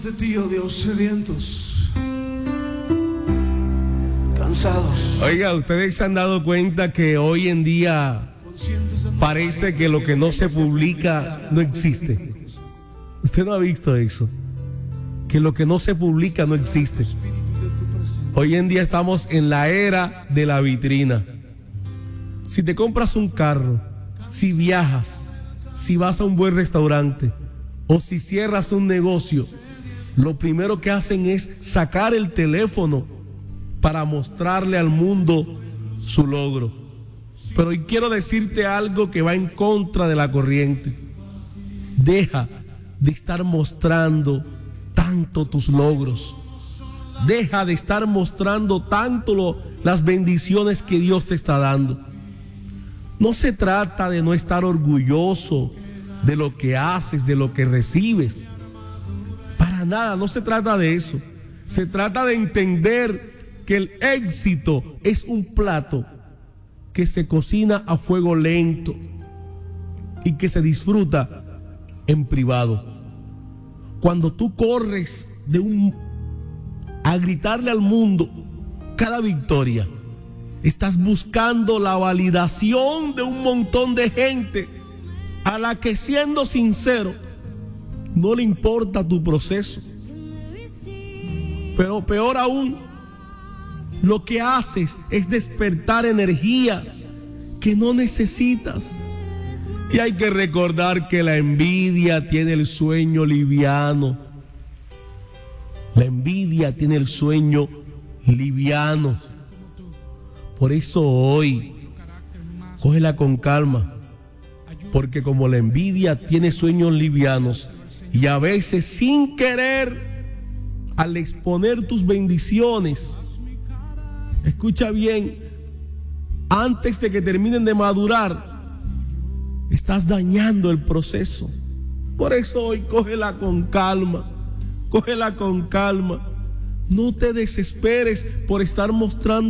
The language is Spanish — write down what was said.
De ti, oh Dios, sedientos, cansados. Oiga, ustedes se han dado cuenta que hoy en día parece que lo que no se publica no existe. Usted no ha visto eso, que lo que no se publica no existe. Hoy en día estamos en la era de la vitrina. Si te compras un carro, si viajas, si vas a un buen restaurante o si cierras un negocio, lo primero que hacen es sacar el teléfono para mostrarle al mundo su logro. Pero hoy quiero decirte algo que va en contra de la corriente. Deja de estar mostrando tanto tus logros. Deja de estar mostrando tanto las bendiciones que Dios te está dando. No se trata de no estar orgulloso de lo que haces, de lo que recibes. Para nada, no se trata de eso. Se trata de entender que el éxito es un plato que se cocina a fuego lento y que se disfruta en privado. Cuando tú corres a gritarle al mundo cada victoria, estás buscando la validación de un montón de gente a la que, siendo sincero, no le importa tu proceso. Pero peor aún, lo que haces es despertar energías que no necesitas. Y hay que recordar que la envidia tiene el sueño liviano. La envidia tiene el sueño liviano. Por eso hoy, cógela con calma. Porque como la envidia tiene sueños livianos, y a veces sin querer, al exponer tus bendiciones, escucha bien, antes de que terminen de madurar, estás dañando el proceso. Por eso hoy cógela con calma, cógela con calma. No te desesperes por estar mostrando